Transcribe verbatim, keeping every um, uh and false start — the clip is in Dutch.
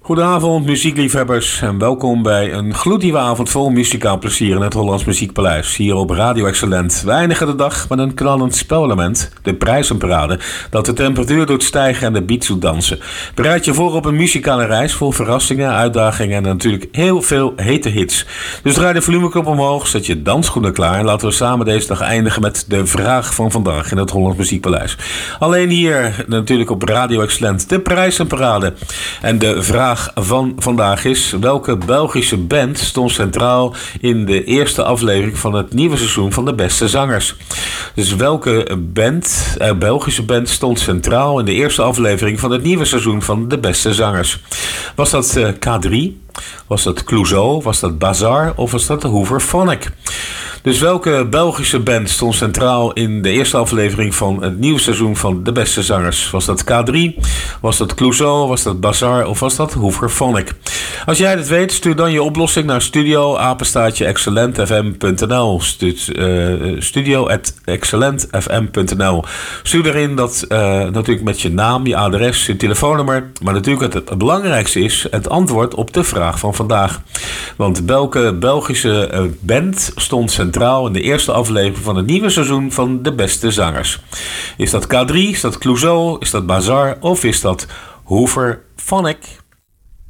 Goedenavond muziekliefhebbers en welkom bij een gloednieuwe avond vol muzikaal plezier in het Hollands Muziekpaleis hier op Radio Excellent. We eindigen de dag met een knallend spelelement, de prijzenparade, dat de temperatuur doet stijgen en de beat doet dansen. Bereid je voor op een muzikale reis vol verrassingen, uitdagingen en natuurlijk heel veel hete hits. Dus draai de volumeknop omhoog, zet je dansschoenen klaar en laten we samen deze dag eindigen met de vraag van vandaag in het Hollands Muziekpaleis. Alleen hier natuurlijk op Radio Excellent, de prijzenparade. En de vraag van vandaag is: welke Belgische band stond centraal in de eerste aflevering van het nieuwe seizoen van de beste zangers? Dus welke band, eh, Belgische band stond centraal in de eerste aflevering van het nieuwe seizoen van de beste zangers? Was dat eh, K drie? Was dat Clouseau? Was dat Bazaar? Of was dat de Hooverphonic? Dus welke Belgische band stond centraal in de eerste aflevering van het nieuwe seizoen van de beste zangers? Was dat K drie? Was dat Clouseau? Was dat Bazaar? Of was dat Hooverphonic? Als jij het weet, stuur dan je oplossing naar studio apenstaartje excellent f m punt n l. studio at excellent f m punt n l. Stuur erin dat uh, natuurlijk met je naam, je adres, je telefoonnummer. Maar natuurlijk het, het belangrijkste is het antwoord op de vraag van vandaag. Want welke Belgische uh, band stond centraal in de eerste aflevering van het nieuwe seizoen van de beste zangers? Is dat K drie? Is dat Clouseau? Is dat Bazaar? Of is dat Hooverphonic?